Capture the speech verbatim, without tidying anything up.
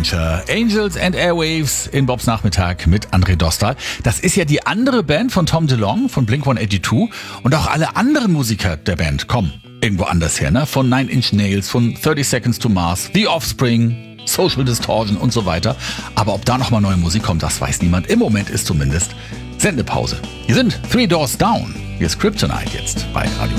Adventure. Angels and Airwaves in Bobs Nachmittag mit André Dostal. Das ist ja die andere Band von Tom DeLonge von Blink one eighty-two. Und auch alle anderen Musiker der Band kommen irgendwo anders her, ne? Von Nine Inch Nails, von thirty Seconds to Mars, The Offspring, Social Distortion und so weiter. Aber ob da nochmal neue Musik kommt, das weiß niemand. Im Moment ist zumindest Sendepause. Hier sind Three Doors Down. Hier ist Kryptonite jetzt bei Radio